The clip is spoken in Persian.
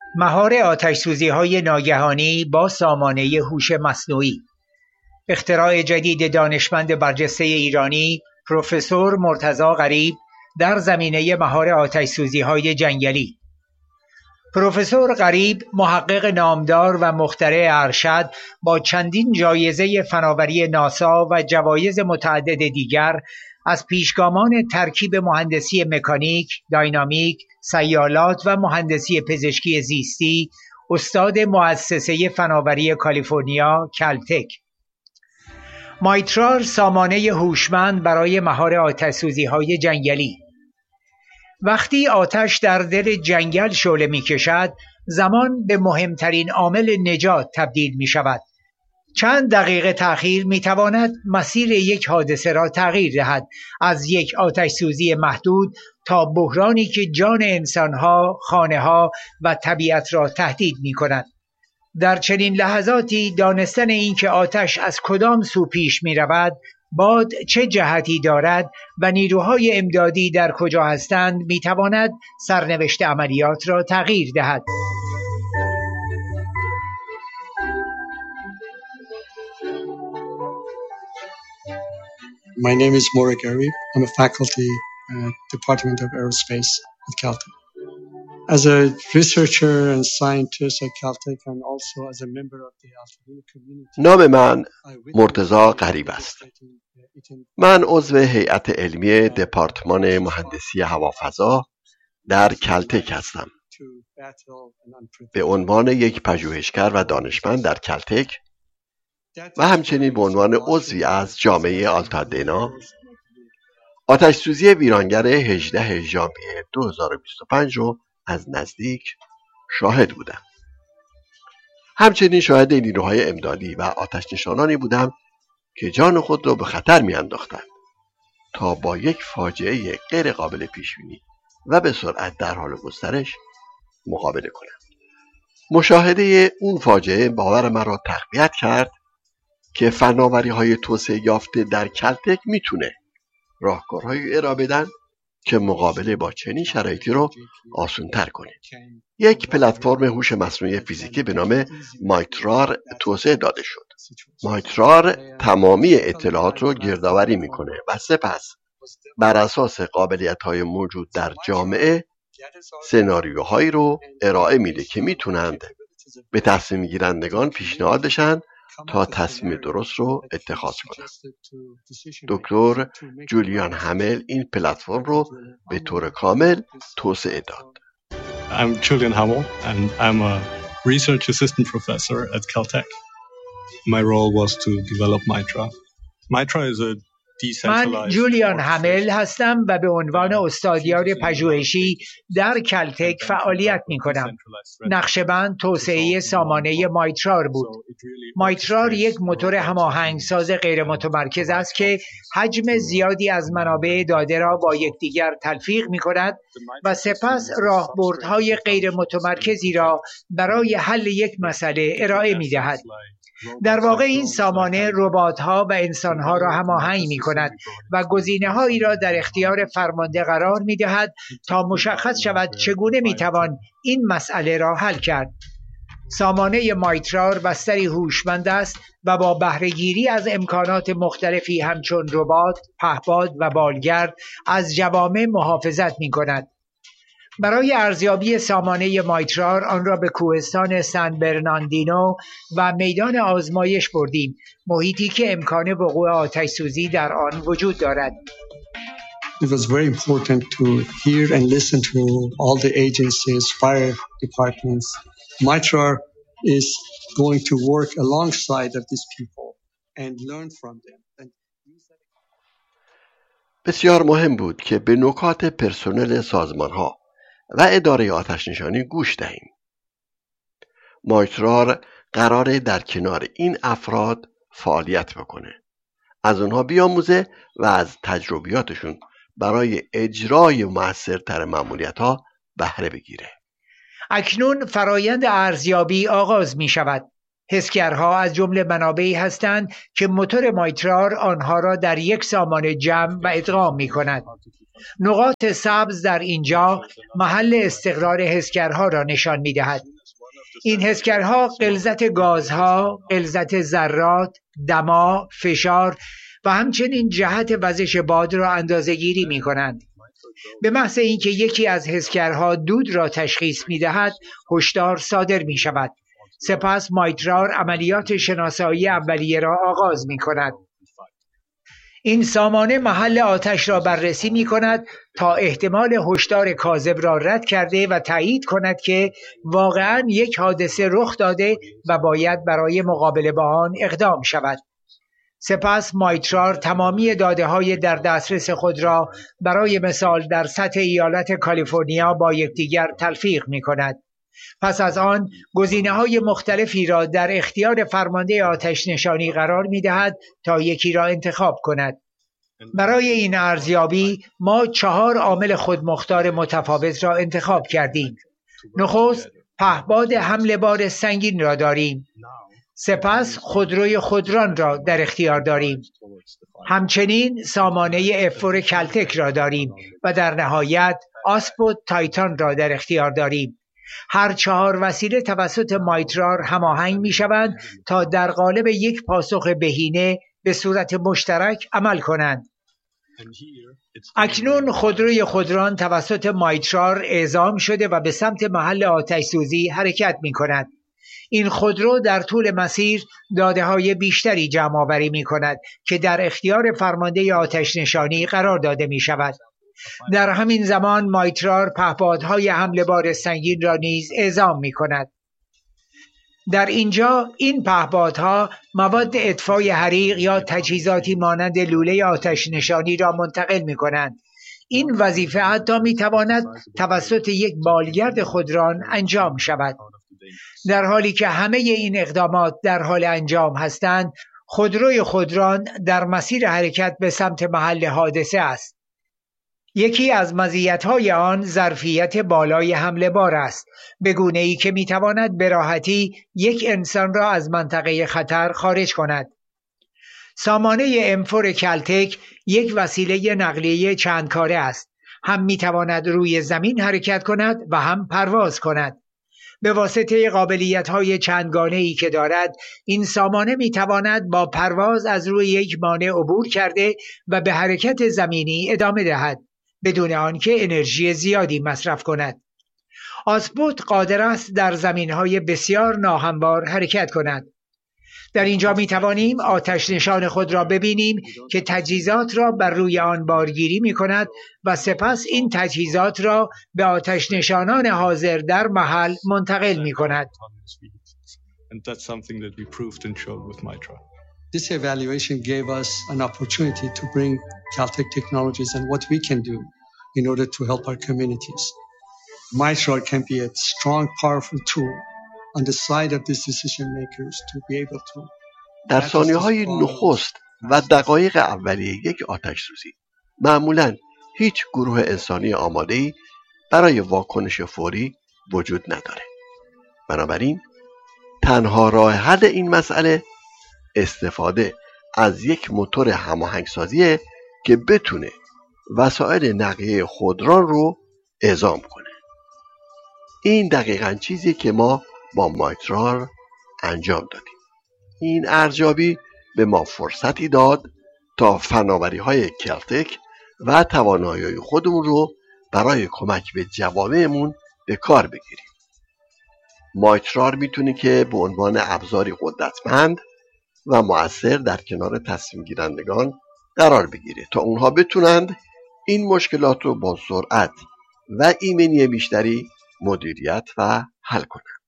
مهار آتش‌سوزی‌های ناگهانی با سامانه هوش مصنوعی، اختراع جدید دانشمند برجسته ایرانی پروفسور مرتضی غریب در زمینه مهار آتش‌سوزی‌های جنگلی. پروفسور غریب محقق نامدار و مخترع ارشد با چندین جایزه فناوری ناسا و جوایز متعدد دیگر از پیشگامان ترکیب مهندسی مکانیک، داینامیک، سیالات و مهندسی پزشکی زیستی، استاد مؤسسه فناوری کالیفرنیا کلتک. مایترار سامانه هوشمند برای مهار آتش‌سوزی‌های جنگلی. وقتی آتش در دل جنگل شعله می کشد، زمان به مهمترین عامل نجات تبدیل می شود. چند دقیقه تأخیر می تواند مسیر یک حادثه را تغییر دهد، از یک آتش سوزی محدود تا بحرانی که جان انسانها، خانه‌ها و طبیعت را تهدید می کند. در چنین لحظاتی دانستن این که آتش از کدام سو پیش می رود، باد چه جهتی دارد و نیروهای امدادی در کجا هستند می تواند سرنوشت عملیات را تغییر دهد. My name is Morag Arif. I'm a faculty at Department of Aerospace at Caltech. As a researcher and scientist at Caltech and also as a member of the Altadena community. نام من مرتضی غریب است. من عضو هیئت علمی دپارتمان مهندسی هوافضا در کلتک هستم. به عنوان یک پژوهشگر و دانشمند در کلتک و همچنین به عنوان عضوی از جامعه آلتادنا، آتش سوزی ویرانگر 18 ژانویه 2025 رو از نزدیک شاهد بودم. همچنین شاهد نیروهای امدادی و آتش نشانانی بودم که جان خود را به خطر می‌انداختند تا با یک فاجعه غیر قابل پیش بینی و به سرعت در حال گسترش مقابله کنند. مشاهده اون فاجعه باور من را تقویت کرد که فناوری‌های توسعه یافته در کلتک میتونه راهکارهایی ارائه بدن که مقابله با چنین شرایطی رو آسان‌تر کنه. یک پلتفرم هوش مصنوعی فیزیکی به نام مایترار توسعه داده شد. مایترار تمامی اطلاعات رو گردآوری میکنه و سپس بر اساس قابلیت‌های موجود در جامعه سناریوهایی رو ارائه میده که میتونند به تصمیم گیرندگان پیشنهاد بشن تا تصمیم درست رو اتخاذ کنند. دکتر جولیان همل این پلتفرم رو به طور کامل توسعه داد. I'm Julian Hamel and I'm a research assistant professor at Caltech. My role was to develop Mitra. Mitra is a من جولیان همل هستم و به عنوان استادیار پژوهشی در کلتک فعالیت می کنم. نقشه‌بند توسعه سامانه مایترار بود. مایترار یک موتور هماهنگساز غیر متمرکز است که حجم زیادی از منابع داده را با یکدیگر تلفیق می کند و سپس راهبردهای غیر متمرکزی را برای حل یک مسئله ارائه می دهد. در واقع این سامانه ربات‌ها و انسان‌ها را هماهنگ می‌کند و گزینه‌هایی را در اختیار فرمانده قرار می‌دهد تا مشخص شود چگونه می‌توان این مسئله را حل کرد. سامانه مایترار بستری هوشمند است و با بهره‌گیری از امکانات مختلفی همچون ربات، پهپاد و بالگرد از جوامع محافظت می‌کند. برای ارزیابی سامانه مایترار آن را به کوهستان سن برناردینو و میدان آزمایش بردیم، محیطی که امکان وقوع آتش سوزی در آن وجود دارد. It was very important to hear and listen to all the agencies, fire departments. Mitra is going to work alongside of these people and learn from them. بسیار مهم بود که به نکات پرسنل سازمان‌ها و اداره آتش نشانی گوش دهیم. مایترار قراره در کنار این افراد فعالیت بکنه، از اونها بیاموزه و از تجربیاتشون برای اجرای مؤثرتر مأموریت‌ها بهره بگیره. اکنون فرایند ارزیابی آغاز می شود. حسگرها از جمله منابعی هستند که موتور مایترار آنها را در یک سامانه جمع و ادغام می کند. نقاط سبز در اینجا محل استقرار حسگرها را نشان می دهد. این حسگرها غلظت گازها، غلظت ذرات، دما، فشار و همچنین جهت وزش باد را اندازه‌گیری می‌کنند. به محض اینکه یکی از حسگرها دود را تشخیص می‌دهد، هشدار صادر می‌شود. سپس مایترار عملیات شناسایی اولیه را آغاز می‌کند. این سامانه محل آتش را بررسی می‌کند تا احتمال هشدار کاذب را رد کرده و تایید کند که واقعاً یک حادثه رخ داده و باید برای مقابله با آن اقدام شود. سپس مایترار تمامی داده‌های در دسترس خود را برای مثال در سطح ایالت کالیفرنیا با یکدیگر تلفیق می‌کند. پس از آن گزینه‌های مختلفی را در اختیار فرمانده آتش نشانی قرار می‌دهد تا یکی را انتخاب کند. برای این ارزیابی ما 4 عامل خودمختار متفاوت را انتخاب کردیم. نخست پهپاد حمل بار سنگین را داریم. سپس خودروی خودران را در اختیار داریم. همچنین سامانه افور کلتک را داریم و در نهایت آسپو تایتان را در اختیار داریم. هر 4 وسیله توسط مایترار هماهنگ می شوند تا در قالب یک پاسخ بهینه به صورت مشترک عمل کنند. اکنون خودروی خودران توسط مایترار اعزام شده و به سمت محل آتش سوزی حرکت می کند. این خودرو در طول مسیر داده‌های بیشتری جمع آوری می کند که در اختیار فرمانده آتش نشانی قرار داده می شود. در همین زمان مایترار پهپادهای حمل بار سنگین را نیز اعزام می کند. در اینجا این پهپادها مواد اطفای حریق یا تجهیزاتی مانند لوله آتش نشانی را منتقل می کنند. این وظیفه حتی می تواند توسط یک بالگرد خودران انجام شود. در حالی که همه این اقدامات در حال انجام هستند، خودروی خودران در مسیر حرکت به سمت محل حادثه است. یکی از مزیت‌های آن ظرفیت بالای حمل بار است، به گونه‌ای که می‌تواند به راحتی یک انسان را از منطقه خطر خارج کند. سامانه امفور کلتک یک وسیله نقلیه چند کاره است. هم می‌تواند روی زمین حرکت کند و هم پرواز کند. به واسطه قابلیت‌های چندگانه‌ای که دارد، این سامانه می‌تواند با پرواز از روی یک مانع عبور کرده و به حرکت زمینی ادامه دهد، بدون آنکه انرژی زیادی مصرف کند. آسپوت قادر است در زمین‌های بسیار ناهموار حرکت کند. در اینجا می توانیم آتش نشان خود را ببینیم که تجهیزات را بر روی آن بارگیری می کند و سپس این تجهیزات را به آتش نشانان حاضر در محل منتقل می کند. This evaluation gave us an opportunity to bring Caltech technologies and what we can do in order to help our communities. Mitral can be a strong, powerful tool on the side of these decision makers to be able to. در ثانیه‌های نخست و دقایق اولیه یک آتش سوزی معمولاً هیچ گروه انسانی آماده‌ای برای واکنش فوری وجود نداره. بنابراین تنها راه حل این مسئله استفاده از یک موتور هماهنگسازیه که بتونه وسایل نقلیه خودران رو اعزام کنه. این دقیقاً چیزی که ما با مایترار انجام دادیم. این ارزیابی به ما فرصتی داد تا فناوری‌های کلتک و توانایی خودمون رو برای کمک به جوامعمون به کار بگیریم. مایترار میتونه که به عنوان ابزاری قدرتمند و مؤثر در کنار تصمیم گیرندگان قرار بگیره تا اونها بتونند این مشکلات رو با سرعت و ایمنی بیشتری مدیریت و حل کنند.